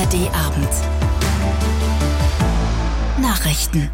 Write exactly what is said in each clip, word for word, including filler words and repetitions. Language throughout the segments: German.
R D Abend. Nachrichten.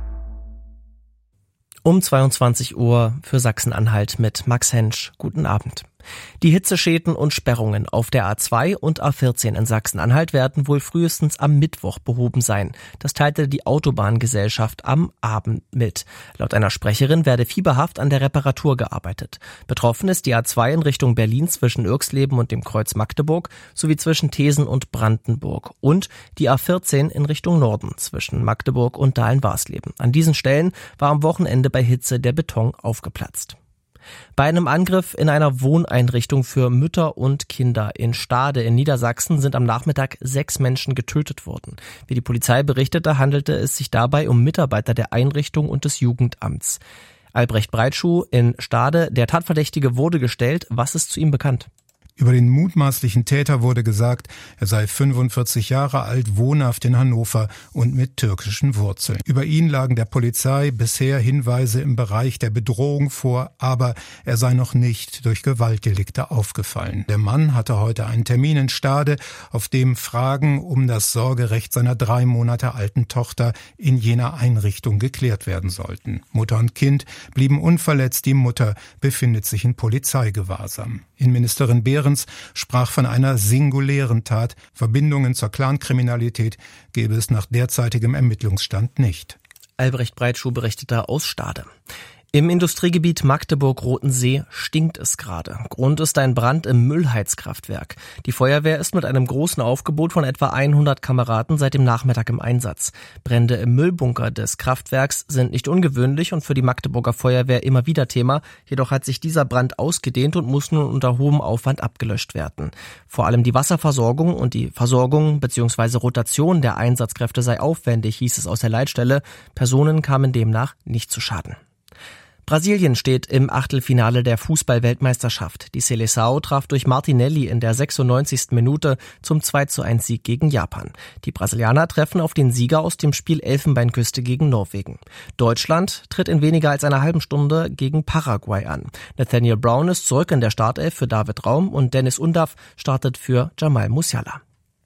Um zweiundzwanzig Uhr für Sachsen-Anhalt mit Max Hensch. Guten Abend. Die Hitzeschäden und Sperrungen auf der A zwei und A vierzehn in Sachsen-Anhalt werden wohl frühestens am Mittwoch behoben sein. Das teilte die Autobahngesellschaft am Abend mit. Laut einer Sprecherin werde fieberhaft an der Reparatur gearbeitet. Betroffen ist die A zwei in Richtung Berlin zwischen Irxleben und dem Kreuz Magdeburg sowie zwischen Thesen und Brandenburg und die A vierzehn in Richtung Norden zwischen Magdeburg und Dahlen-Warsleben. An diesen Stellen war am Wochenende bei Hitze der Beton aufgeplatzt. Bei einem Angriff in einer Wohneinrichtung für Mütter und Kinder in Stade in Niedersachsen sind am Nachmittag sechs Menschen getötet worden. Wie die Polizei berichtete, handelte es sich dabei um Mitarbeiter der Einrichtung und des Jugendamts. Albrecht Breitschuh in Stade, der Tatverdächtige wurde gestellt. Was ist zu ihm bekannt? Über den mutmaßlichen Täter wurde gesagt, er sei fünfundvierzig Jahre alt, wohnhaft in Hannover und mit türkischen Wurzeln. Über ihn lagen der Polizei bisher Hinweise im Bereich der Bedrohung vor, aber er sei noch nicht durch Gewaltdelikte aufgefallen. Der Mann hatte heute einen Termin in Stade, auf dem Fragen um das Sorgerecht seiner drei Monate alten Tochter in jener Einrichtung geklärt werden sollten. Mutter und Kind blieben unverletzt, die Mutter befindet sich in Polizeigewahrsam. Innenministerin Behrens sprach von einer singulären Tat. Verbindungen zur Clankriminalität gäbe es nach derzeitigem Ermittlungsstand nicht. Albrecht Breitschuh berichtete aus Stade. Im Industriegebiet Magdeburg-Rotensee stinkt es gerade. Grund ist ein Brand im Müllheizkraftwerk. Die Feuerwehr ist mit einem großen Aufgebot von etwa hundert Kameraden seit dem Nachmittag im Einsatz. Brände im Müllbunker des Kraftwerks sind nicht ungewöhnlich und für die Magdeburger Feuerwehr immer wieder Thema. Jedoch hat sich dieser Brand ausgedehnt und muss nun unter hohem Aufwand abgelöscht werden. Vor allem die Wasserversorgung und die Versorgung bzw. Rotation der Einsatzkräfte sei aufwendig, hieß es aus der Leitstelle. Personen kamen demnach nicht zu Schaden. Brasilien steht im Achtelfinale der Fußball-Weltmeisterschaft. Die Seleção traf durch Martinelli in der sechsundneunzigsten Minute zum zwei zu eins Sieg gegen Japan. Die Brasilianer treffen auf den Sieger aus dem Spiel Elfenbeinküste gegen Norwegen. Deutschland tritt in weniger als einer halben Stunde gegen Paraguay an. Nathaniel Brown ist zurück in der Startelf für David Raum und Dennis Undav startet für Jamal Musiala.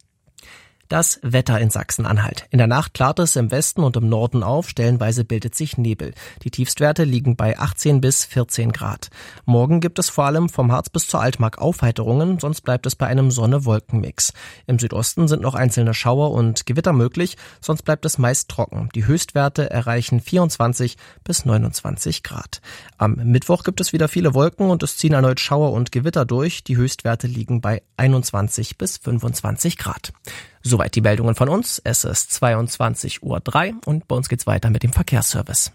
Das Wetter in Sachsen-Anhalt. In der Nacht klart es im Westen und im Norden auf, stellenweise bildet sich Nebel. Die Tiefstwerte liegen bei achtzehn bis vierzehn Grad. Morgen gibt es vor allem vom Harz bis zur Altmark Aufheiterungen, sonst bleibt es bei einem Sonne-Wolken-Mix. Im Südosten sind noch einzelne Schauer und Gewitter möglich, sonst bleibt es meist trocken. Die Höchstwerte erreichen vierundzwanzig bis neunundzwanzig Grad. Am Mittwoch gibt es wieder viele Wolken und es ziehen erneut Schauer und Gewitter durch. Die Höchstwerte liegen bei einundzwanzig bis fünfundzwanzig Grad. Soweit die Meldungen von uns. Es ist zweiundzwanzig Uhr drei und bei uns geht's weiter mit dem Verkehrsservice.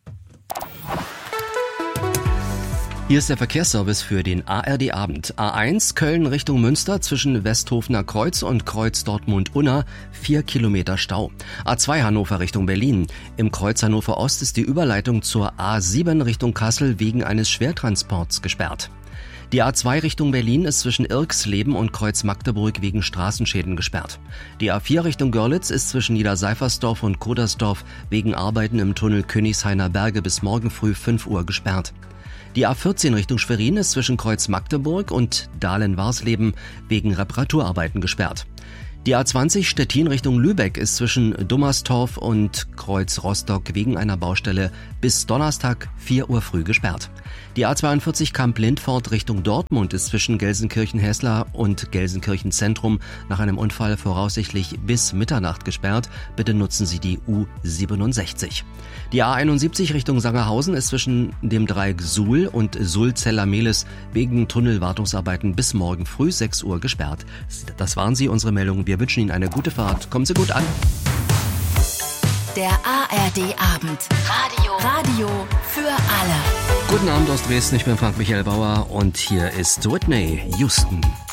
Hier ist der Verkehrsservice für den A R D Abend. A eins Köln Richtung Münster zwischen Westhofener Kreuz und Kreuz Dortmund-Unna, vier Kilometer Stau. A zwei Hannover Richtung Berlin. Im Kreuz Hannover Ost ist die Überleitung zur A sieben Richtung Kassel wegen eines Schwertransports gesperrt. Die A zwei Richtung Berlin ist zwischen Irxleben und Kreuz Magdeburg wegen Straßenschäden gesperrt. Die A vier Richtung Görlitz ist zwischen Niederseifersdorf und Kodersdorf wegen Arbeiten im Tunnel Königshainer Berge bis morgen früh fünf Uhr gesperrt. Die A vierzehn Richtung Schwerin ist zwischen Kreuz Magdeburg und Dahlen-Warsleben wegen Reparaturarbeiten gesperrt. Die A zwanzig Stettin Richtung Lübeck ist zwischen Dummerstorf und Kreuz Rostock wegen einer Baustelle bis Donnerstag vier Uhr früh gesperrt. Die A zweiundvierzig Kamp-Lindfort Richtung Dortmund ist zwischen Gelsenkirchen-Hessler und Gelsenkirchen-Zentrum nach einem Unfall voraussichtlich bis Mitternacht gesperrt. Bitte nutzen Sie die U siebenundsechzig. Die A einundsiebzig Richtung Sangerhausen ist zwischen dem Dreieck Suhl und Sulzeller-Mehlis wegen Tunnelwartungsarbeiten bis morgen früh sechs Uhr gesperrt. Das waren sie, unsere Meldungen. Wir wünschen Ihnen eine gute Fahrt. Kommen Sie gut an. Der A R D Abend. Radio. Radio für alle. Guten Abend aus Dresden, ich bin Frank Michael Bauer und hier ist Whitney Houston.